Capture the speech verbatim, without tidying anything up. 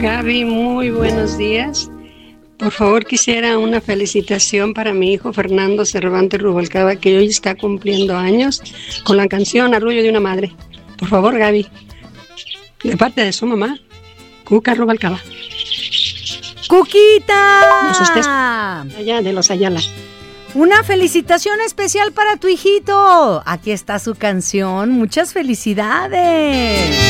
Gaby, muy buenos días. Por favor, quisiera una felicitación para mi hijo Fernando Cervantes Rubalcaba, que hoy está cumpliendo años, con la canción Arrullo de una madre. Por favor, Gaby, de parte de su mamá, Cuca Rubalcaba. ¡Cuquita! Nos estés allá de los Ayala. Una felicitación especial para tu hijito. Aquí está su canción. Muchas felicidades.